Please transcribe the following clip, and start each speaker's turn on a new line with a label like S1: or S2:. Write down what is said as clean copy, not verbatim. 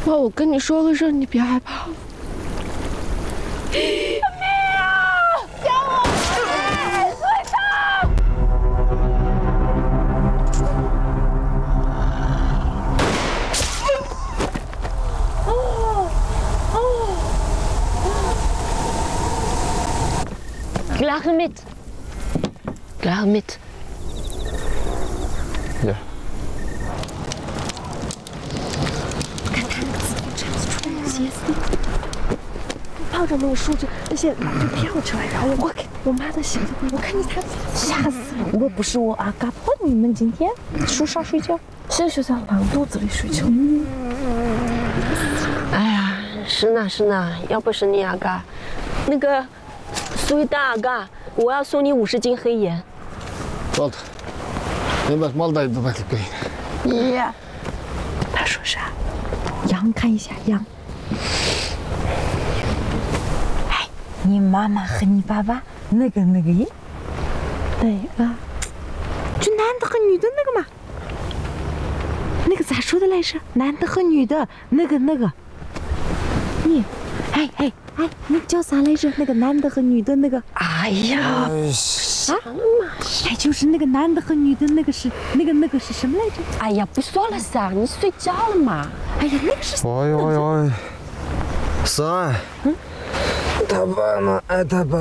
S1: 哇，我跟你说个事儿，你别害怕。妹啊！救我！水桶！Klaar met. Klaar met.
S2: Ja.
S1: 抱着那个树枝，那些狼就跳出来，然后我妈的鞋子，我看见他吓死我！
S3: 我不是我阿嘎碰你们今天树上睡觉，
S1: 现在就在狼肚子里睡觉。
S4: 哎呀，是呢，要不是你阿嘎，那个苏一大阿嘎，我要送你50斤黑盐。
S2: Valta. Enpäs malta ei tapahdu köhinä.
S3: 耶！他说啥？羊看一下羊。哎，你妈妈和你爸爸那个耶？
S1: 哪个？
S3: 就男的和女的那个嘛。那个咋说的来着？男的和女的那个。你，哎，那叫啥来着？那个男的和女的那个。
S4: 哎呀，
S3: 哎，就是那个男的和女的那个是那个是什么来着？
S4: 哎呀，不说了噻，你睡觉了嘛。
S3: 哎呀，那个是。
S2: Oi. Sai. Tapana, tapana.